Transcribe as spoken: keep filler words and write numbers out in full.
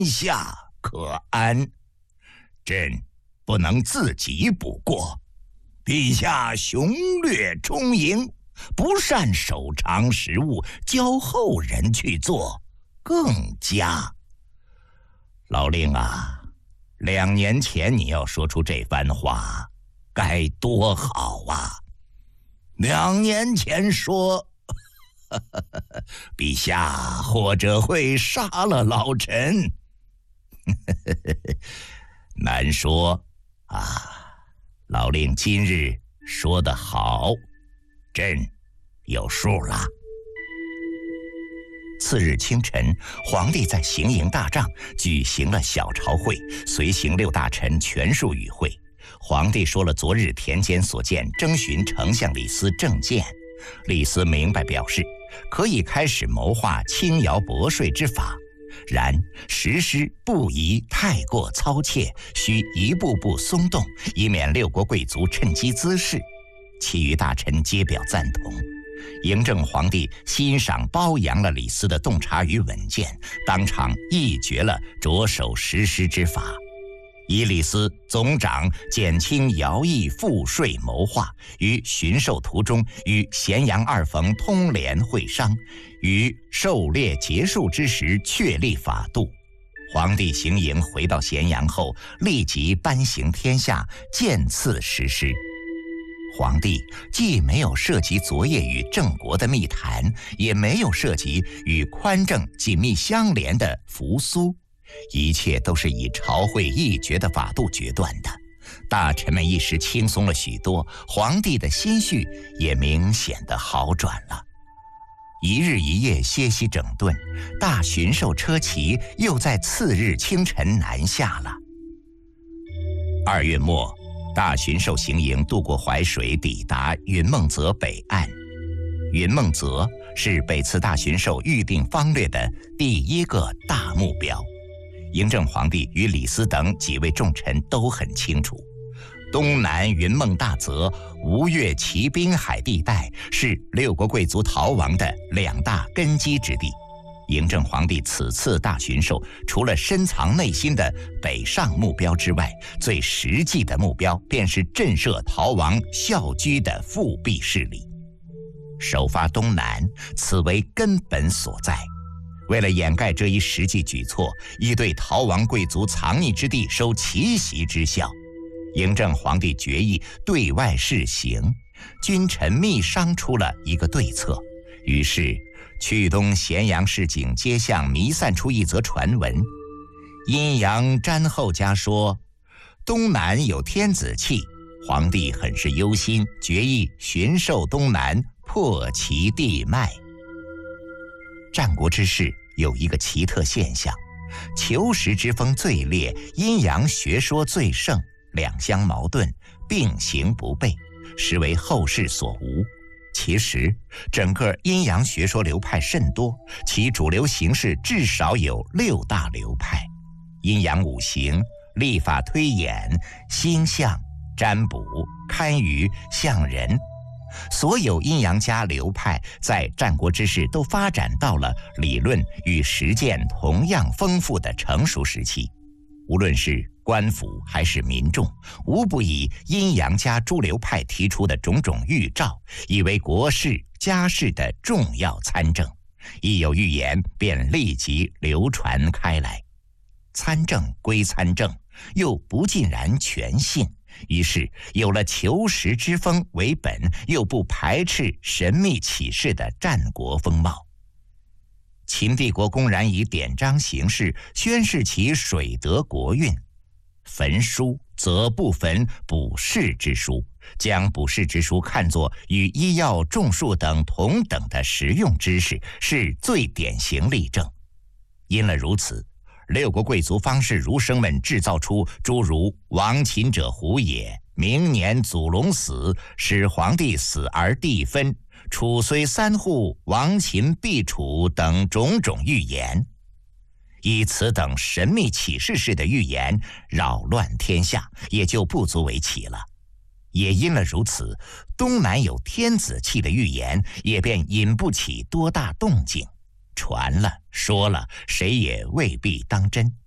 下可安。朕不能自己补过，陛下雄略充盈，不善守常时务，教后人去做，更佳。老令啊，两年前你要说出这番话，该多好啊！两年前说，陛下或者会杀了老臣，难说啊。老令今日说得好，朕有数了。次日清晨，皇帝在行营大帐举行了小朝会，随行六大臣全数与会。皇帝说了昨日田间所见，征询丞相李斯政见。李斯明白表示，可以开始谋划轻徭薄税之法，然实施不宜太过操切，需一步步松动，以免六国贵族趁机滋事。其余大臣皆表赞同。嬴政皇帝欣赏褒扬了李斯的洞察与稳健，当场议决了着手实施之法。以李斯总掌减轻徭役赋税谋划，于巡狩途中与咸阳二冯通联会商，于狩猎结束之时确立法度。皇帝行营回到咸阳后，立即颁行天下，渐次实施。皇帝既没有涉及昨夜与郑国的密谈，也没有涉及与宽政紧密相连的扶苏，一切都是以朝会议决的法度决断的。大臣们一时轻松了许多，皇帝的心绪也明显的好转了。一日一夜歇息整顿，大巡狩车骑又在次日清晨南下了。二月末，大巡狩行营渡过淮水，抵达云梦泽北岸。云梦泽是北次大巡狩预定方略的第一个大目标。嬴政皇帝与李斯等几位重臣都很清楚，东南云梦大泽、吴越骑滨海地带是六国贵族逃亡的两大根基之地。嬴政皇帝此次大巡狩，除了深藏内心的北上目标之外，最实际的目标便是震慑逃亡啸居的复辟势力。首发东南，此为根本所在。为了掩盖这一实际举措，以对逃亡贵族藏匿之地收奇袭之效，嬴政皇帝决议对外试行，君臣密商出了一个对策。于是去东咸阳市井街巷弥散出一则传闻：阴阳詹后家说，东南有天子气，皇帝很是忧心，决意巡狩东南，破其地脉。战国之世有一个奇特现象，求实之风最烈，阴阳学说最盛，两相矛盾，并行不悖，实为后世所无。其实整个阴阳学说流派甚多，其主流形式至少有六大流派：阴阳五行、历法推演、星象、占卜、堪舆、象人。所有阴阳家流派在战国之世都发展到了理论与实践同样丰富的成熟时期。无论是官府还是民众，无不以阴阳家诸流派提出的种种预兆，以为国事家事的重要参政。一有预言，便立即流传开来。参政归参政，又不尽然全信，于是有了求实之风为本，又不排斥神秘启示的战国风貌。秦帝国公然以典章形式宣示其水德国运，焚书则不焚卜筮之书，将卜筮之书看作与医药种树等同等的实用知识，是最典型例证。因了如此，六国贵族方士儒生们制造出诸如亡秦者胡也，明年祖龙死，使皇帝死而地分，楚虽三户，亡秦必楚等种种预言。以此等神秘启示式的预言扰乱天下，也就不足为奇了。也因了如此，东南有天子气的预言也便引不起多大动静。传了说了，谁也未必当真。